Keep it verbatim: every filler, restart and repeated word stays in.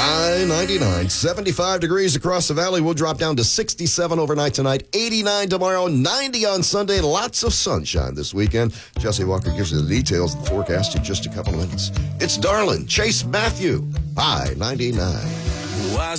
I ninety-nine, seventy-five degrees across the valley. We'll drop down to sixty-seven overnight tonight, eighty-nine tomorrow, ninety on Sunday. Lots of sunshine this weekend. Jesse Walker gives you the details of the forecast in just a couple of minutes. It's Darlin, Chase Matthew, I ninety-nine.